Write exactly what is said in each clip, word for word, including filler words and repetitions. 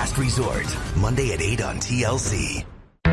Last Resort, Monday at eight on T L C.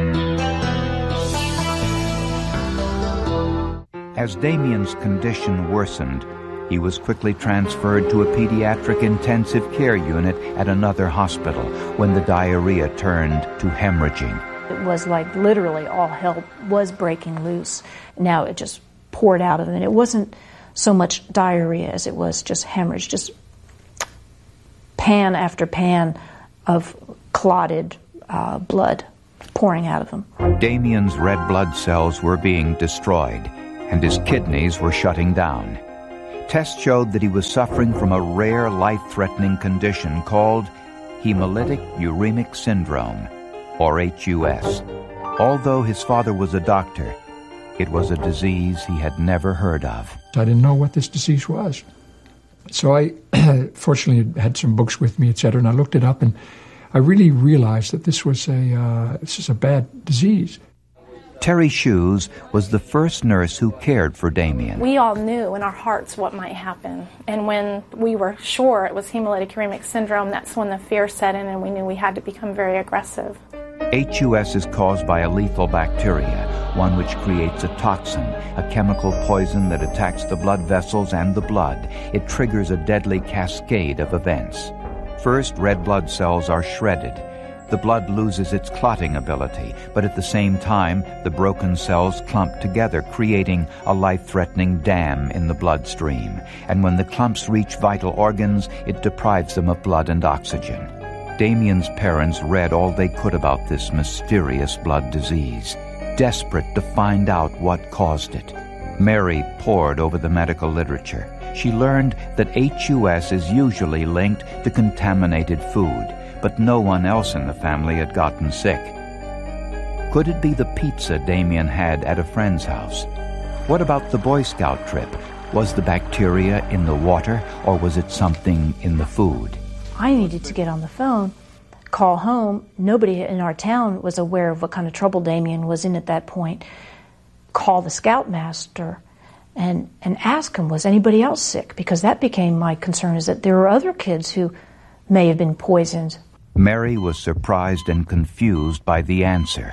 As Damien's condition worsened, he was quickly transferred to a pediatric intensive care unit at another hospital when the diarrhea turned to hemorrhaging. It was like literally all hell was breaking loose. Now it just poured out of him. And it wasn't so much diarrhea as it was just hemorrhage, just pan after pan of clotted uh, blood pouring out of him. Damien's red blood cells were being destroyed, and his kidneys were shutting down. Tests showed that he was suffering from a rare life-threatening condition called hemolytic uremic syndrome, or H U S. Although his father was a doctor, it was a disease he had never heard of. I didn't know what this disease was. So I fortunately had some books with me, et cetera, and I looked it up, and I really realized that this was a uh, this is a bad disease. Terry Shoes was the first nurse who cared for Damien. We all knew in our hearts what might happen. And when we were sure it was hemolytic uremic syndrome, that's when the fear set in and we knew we had to become very aggressive. H U S is caused by a lethal bacteria, one which creates a toxin, a chemical poison that attacks the blood vessels and the blood. It triggers a deadly cascade of events. First, red blood cells are shredded. The blood loses its clotting ability, but at the same time, the broken cells clump together, creating a life-threatening dam in the bloodstream. And when the clumps reach vital organs, it deprives them of blood and oxygen. Damien's parents read all they could about this mysterious blood disease, desperate to find out what caused it. Mary pored over the medical literature. She learned that H U S is usually linked to contaminated food, but no one else in the family had gotten sick. Could it be the pizza Damien had at a friend's house? What about the Boy Scout trip? Was the bacteria in the water, or was it something in the food? I needed to get on the phone, call home. Nobody in our town was aware of what kind of trouble Damien was in at that point. Call the scoutmaster and, and ask him, was anybody else sick? Because that became my concern, is that there were other kids who may have been poisoned. Mary was surprised and confused by the answer.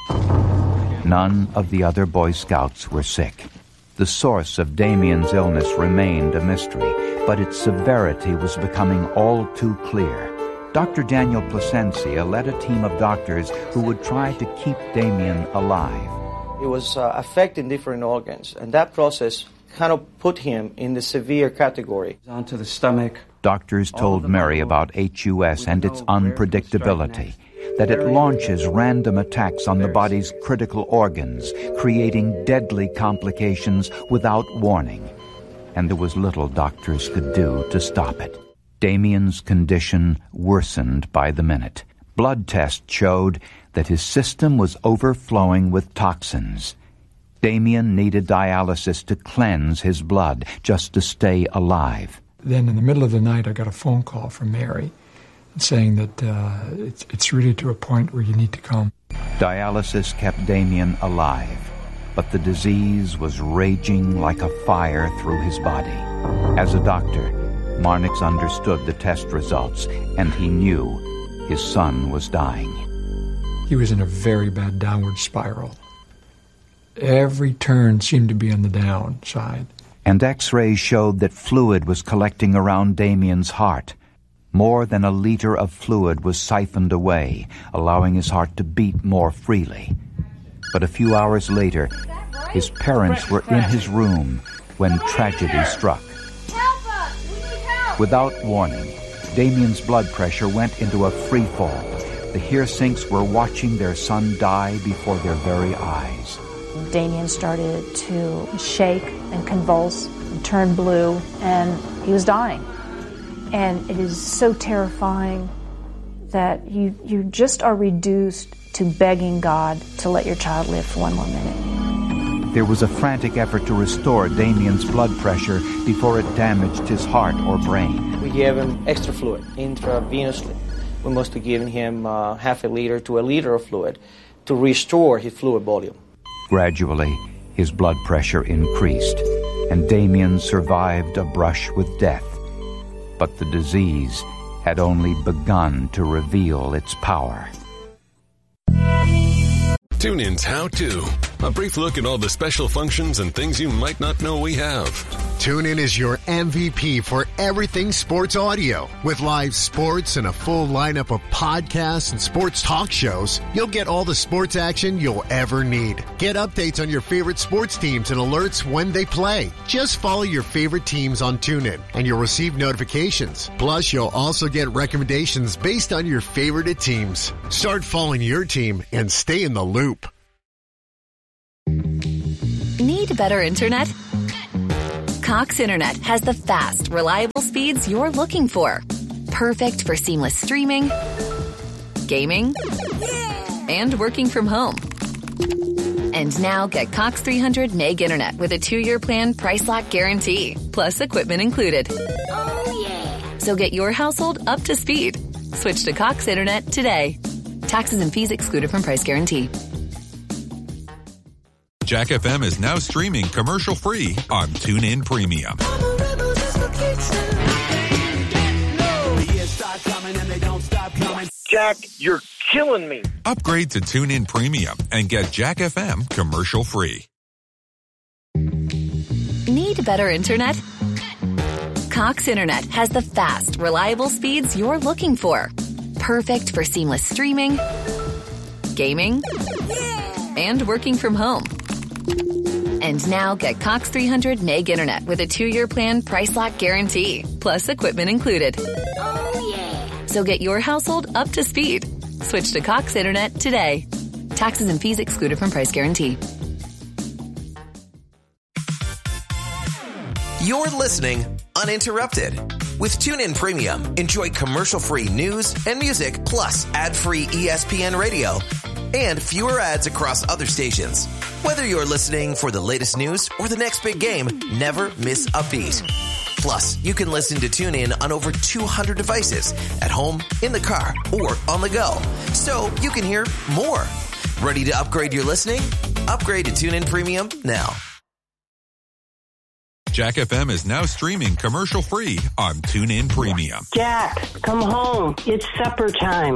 None of the other Boy Scouts were sick. The source of Damien's illness remained a mystery, but its severity was becoming all too clear. Doctor Daniel Plasencia led a team of doctors who would try to keep Damien alive. It was uh, affecting different organs, and that process kind of put him in the severe category. Onto the stomach. Doctors told Mary about H U S and its unpredictability, that it launches random attacks on the body's critical organs, creating deadly complications without warning. And there was little doctors could do to stop it. Damien's condition worsened by the minute. Blood tests showed that his system was overflowing with toxins. Damien needed dialysis to cleanse his blood just to stay alive. Then in the middle of the night, I got a phone call from Mary saying that uh, it's, it's really to a point where you need to come. Dialysis kept Damien alive, but the disease was raging like a fire through his body. As a doctor, Marnix understood the test results, and he knew his son was dying. He was in a very bad downward spiral. Every turn seemed to be on the downside. And X-rays showed that fluid was collecting around Damien's heart. More than a liter of fluid was siphoned away, allowing his heart to beat more freely. But a few hours later, his parents were in his room when tragedy struck. Without warning, Damien's blood pressure went into a free fall. The Heersinks were watching their son die before their very eyes. Damien started to shake and convulse and turn blue, and he was dying. And it is so terrifying that you, you just are reduced to begging God to let your child live for one more minute. There was a frantic effort to restore Damien's blood pressure before it damaged his heart or brain. We gave him extra fluid intravenously. We must have given him uh, half a liter to a liter of fluid to restore his fluid volume. Gradually, his blood pressure increased, and Damien survived a brush with death. But the disease had only begun to reveal its power. TuneIn's How To. A brief look at all the special functions and things you might not know we have. TuneIn is your M V P for everything sports audio. With live sports and a full lineup of podcasts and sports talk shows, you'll get all the sports action you'll ever need. Get updates on your favorite sports teams and alerts when they play. Just follow your favorite teams on TuneIn and you'll receive notifications. Plus, you'll also get recommendations based on your favorite teams. Start following your team and stay in the loop. Need better internet? Cox Internet has the fast, reliable speeds you're looking for. Perfect for seamless streaming, gaming, and working from home. And now get Cox three hundred meg internet with a two-year plan price lock guarantee, plus equipment included. Oh, yeah. So get your household up to speed. Switch to Cox Internet today. Taxes and fees excluded from price guarantee. Jack F M is now streaming commercial-free on TuneIn Premium. Jack, you're killing me. Upgrade to TuneIn Premium and get Jack F M commercial-free. Need better internet? Cox Internet has the fast, reliable speeds you're looking for. Perfect for seamless streaming, gaming, and working from home. And now get Cox three hundred meg internet with a two-year plan price lock guarantee, plus equipment included. Oh, yeah. So get your household up to speed. Switch to Cox Internet today. Taxes and fees excluded from price guarantee. You're listening uninterrupted. With TuneIn Premium, enjoy commercial-free news and music, plus ad-free E S P N radio and fewer ads across other stations. Whether you're listening for the latest news or the next big game, never miss a beat. Plus, you can listen to TuneIn on over two hundred devices at home, in the car, or on the go. So you can hear more. Ready to upgrade your listening? Upgrade to TuneIn Premium now. Jack F M is now streaming commercial-free on TuneIn Premium. Jack, come home. It's supper time.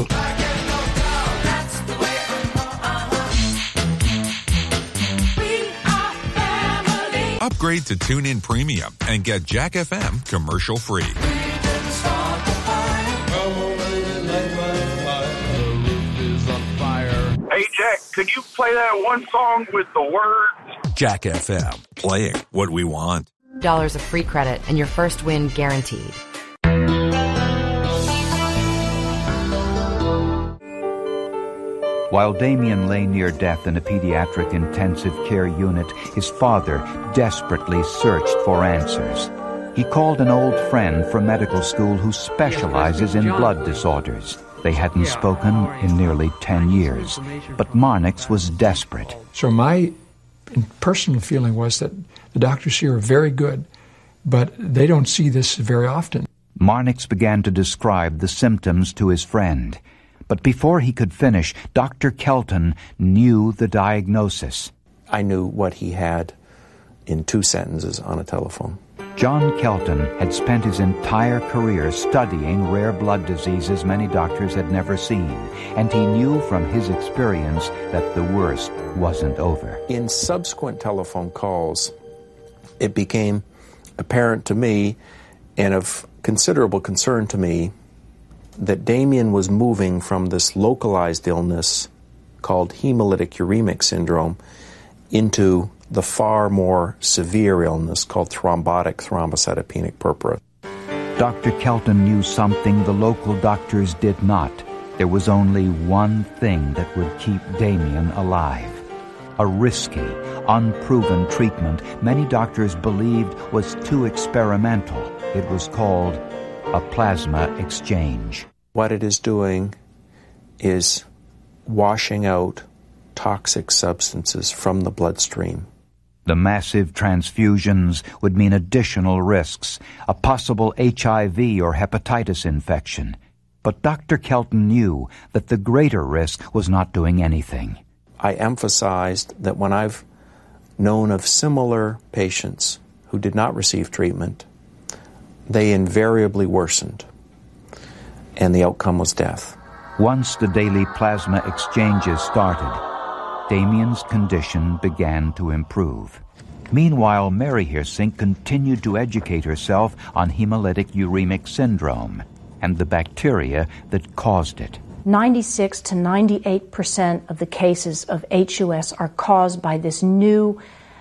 Upgrade to TuneIn Premium and get Jack F M commercial-free. Hey, Jack, could you play that one song with the words? Jack F M, playing what we want. Dollars of free credit and your first win guaranteed. While Damien lay near death in a pediatric intensive care unit, his father desperately searched for answers. He called an old friend from medical school who specializes in blood disorders. They hadn't spoken in nearly ten years, but Marnix was desperate. So my personal feeling was that the doctors here are very good, but they don't see this very often. Marnix began to describe the symptoms to his friend. But before he could finish, Doctor Kelton knew the diagnosis. I knew what he had in two sentences on a telephone. John Kelton had spent his entire career studying rare blood diseases many doctors had never seen, and he knew from his experience that the worst wasn't over. In subsequent telephone calls, it became apparent to me, and of considerable concern to me, that Damien was moving from this localized illness called hemolytic uremic syndrome into the far more severe illness called thrombotic thrombocytopenic purpura. Doctor Kelton knew something the local doctors did not. There was only one thing that would keep Damien alive. A risky, unproven treatment many doctors believed was too experimental. It was called a plasma exchange. What it is doing is washing out toxic substances from the bloodstream. The massive transfusions would mean additional risks, a possible H I V or hepatitis infection. But Doctor Kelton knew that the greater risk was not doing anything. I emphasized that when I've known of similar patients who did not receive treatment, they invariably worsened. and the outcome was death. Once the daily plasma exchanges started, Damien's condition began to improve. Meanwhile, Mary Hirsink continued to educate herself on hemolytic uremic syndrome and the bacteria that caused it. ninety-six to ninety-eight percent of the cases of H U S are caused by this new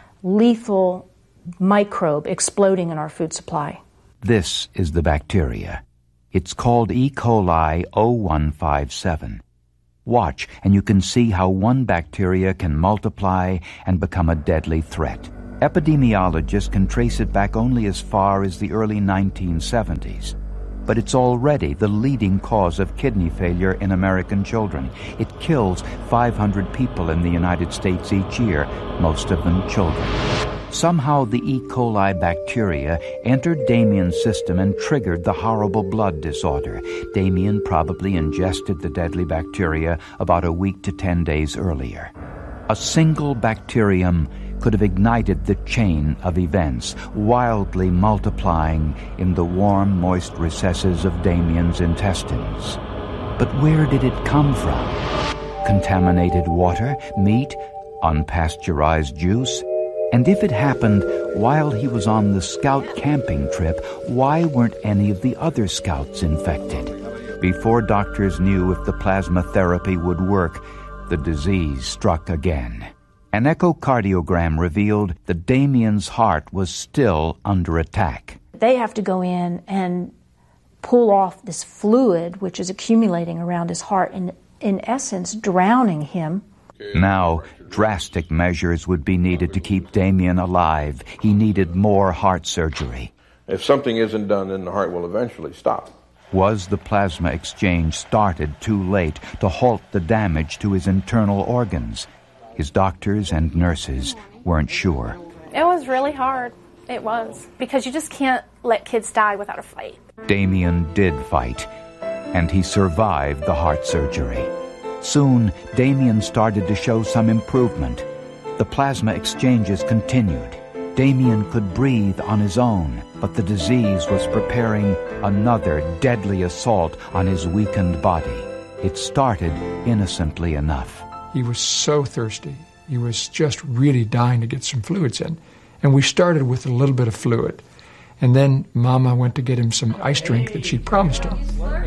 lethal microbe exploding in our food supply. This is the bacteria. It's called E. coli zero one five seven. Watch, and you can see how one bacteria can multiply and become a deadly threat. Epidemiologists can trace it back only as far as the early nineteen seventies. But it's already the leading cause of kidney failure in American children. It kills five hundred people in the United States each year, most of them children. Somehow the E. coli bacteria entered Damien's system and triggered the horrible blood disorder. Damien probably ingested the deadly bacteria about a week to ten days earlier. A single bacterium could have ignited the chain of events, wildly multiplying in the warm, moist recesses of Damien's intestines. But where did it come from? Contaminated water, meat, unpasteurized juice? And if it happened while he was on the scout camping trip, why weren't any of the other scouts infected? Before doctors knew if the plasma therapy would work, the disease struck again. An echocardiogram revealed that Damien's heart was still under attack. They have to go in and pull off this fluid which is accumulating around his heart and, in essence, drowning him. Now, drastic measures would be needed to keep Damien alive. He needed more heart surgery. If something isn't done, then the heart will eventually stop. Was the plasma exchange started too late to halt the damage to his internal organs? His doctors and nurses weren't sure. It was really hard. It was. Because you just can't let kids die without a fight. Damien did fight, and he survived the heart surgery. Soon, Damien started to show some improvement. The plasma exchanges continued. Damien could breathe on his own, but the disease was preparing another deadly assault on his weakened body. It started innocently enough. He was so thirsty. He was just really dying to get some fluids in. And we started with a little bit of fluid. And then Mama went to get him some ice drink that she promised him.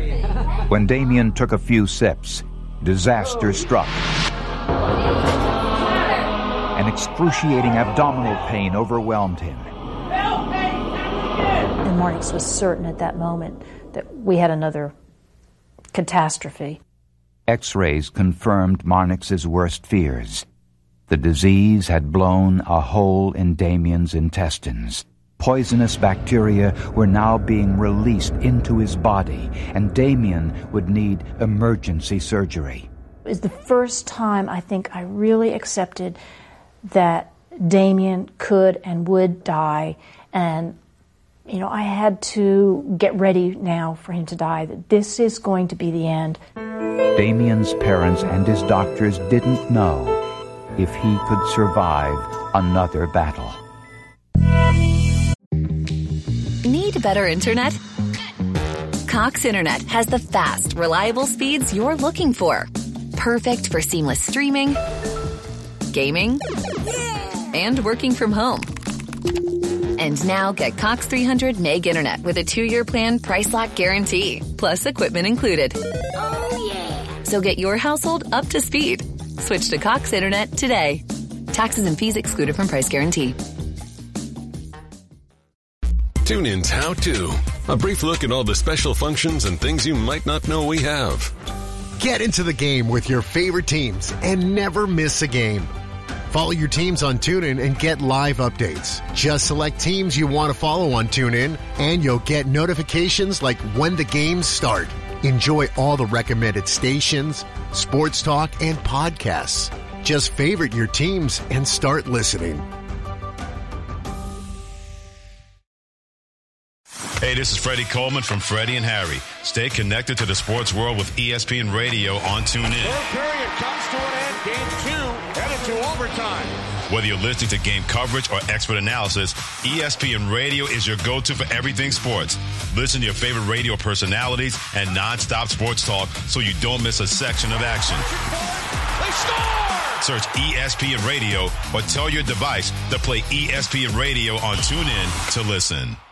When Damien took a few sips, disaster struck. An excruciating abdominal pain overwhelmed him. And Marnix was certain at that moment that we had another catastrophe. X-rays confirmed Marnix's worst fears. The disease had blown a hole in Damien's intestines. Poisonous bacteria were now being released into his body, and Damien would need emergency surgery. It was the first time I think I really accepted that Damien could and would die, and you know, I had to get ready now for him to die, that this is going to be the end. Damien's parents and his doctors didn't know if he could survive another battle. Need better internet? Cox Internet has the fast, reliable speeds you're looking for. Perfect for seamless streaming, gaming, and working from home. And now get Cox three hundred meg internet with a two-year plan price lock guarantee, plus equipment included. Oh, yeah. So get your household up to speed. Switch to Cox Internet today. Taxes and fees excluded from price guarantee. TuneIn's How To. A brief look at all the special functions and things you might not know we have. Get into the game with your favorite teams and never miss a game. Follow your teams on TuneIn and get live updates. Just select teams you want to follow on TuneIn, and you'll get notifications like when the games start. Enjoy all the recommended stations, sports talk, and podcasts. Just favorite your teams and start listening. Hey, this is Freddie Coleman from Freddie and Harry. Stay connected to the sports world with E S P N Radio on TuneIn. Third period comes to an end. Game two headed to overtime. Whether you're listening to game coverage or expert analysis, E S P N Radio is your go-to for everything sports. Listen to your favorite radio personalities and non-stop sports talk so you don't miss a section of action. They score! Search E S P N Radio or tell your device to play E S P N Radio on TuneIn to listen.